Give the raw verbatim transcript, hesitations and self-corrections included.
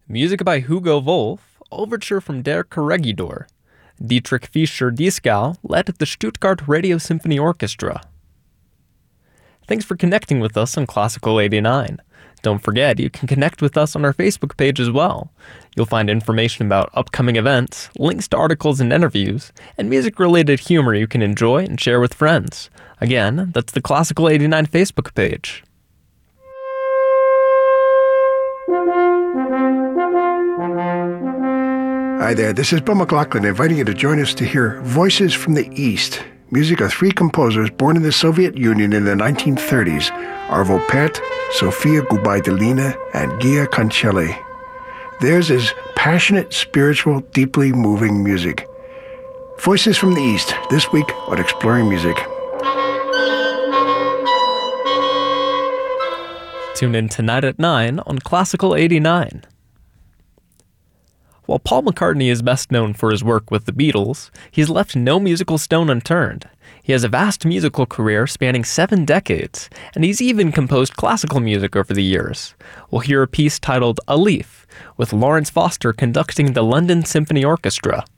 Music by Hugo Wolf, Overture from Der Corregidor. Dietrich Fischer-Dieskau led the Stuttgart Radio Symphony Orchestra. Thanks for connecting with us on Classical eighty-nine. Don't forget, you can connect with us on our Facebook page as well. You'll find information about upcoming events, links to articles and interviews, and music-related humor you can enjoy and share with friends. Again, that's the Classical eighty-nine Facebook page. Hi there, this is Bill McLaughlin inviting you to join us to hear Voices from the East, music of three composers born in the Soviet Union in the nineteen thirties, Arvo Pärt, Sofia Gubaidulina, and Gia Cancelli. Theirs is passionate, spiritual, deeply moving music. Voices from the East, this week on Exploring Music. Tune in tonight at nine on Classical eighty-nine. While Paul McCartney is best known for his work with the Beatles, he's left no musical stone unturned. He has a vast musical career spanning seven decades, and he's even composed classical music over the years. We'll hear a piece titled A Leaf, with Lawrence Foster conducting the London Symphony Orchestra.